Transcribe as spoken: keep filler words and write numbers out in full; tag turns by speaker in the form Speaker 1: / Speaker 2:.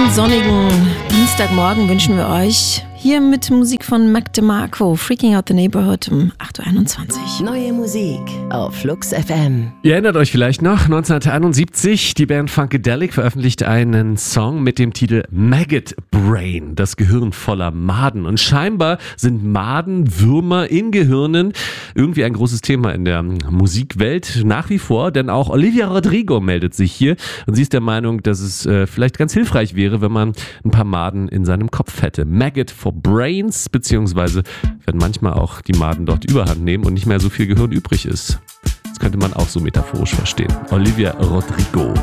Speaker 1: sonnigen Dienstagmorgen wünschen wir euch hier mit Musik von Mac DeMarco, Freaking Out the Neighborhood um acht Uhr einundzwanzig.
Speaker 2: Neue Musik auf Flux F M.
Speaker 3: Ihr erinnert euch vielleicht noch, neunzehnhunderteinundsiebzig, die Band Funkadelic veröffentlicht einen Song mit dem Titel Maggot Brain, das Gehirn voller Maden. Und scheinbar sind Maden, Würmer in Gehirnen irgendwie ein großes Thema in der Musikwelt nach wie vor, denn auch Olivia Rodrigo meldet sich hier und sie ist der Meinung, dass es äh, vielleicht ganz hilfreich wäre, wenn man ein paar Maden in seinem Kopf hätte. Maggot for Brains, beziehungsweise wenn manchmal auch die Maden dort überhand nehmen und nicht mehr so viel Gehirn übrig ist. Das könnte man auch so metaphorisch verstehen. Olivia Rodrigo.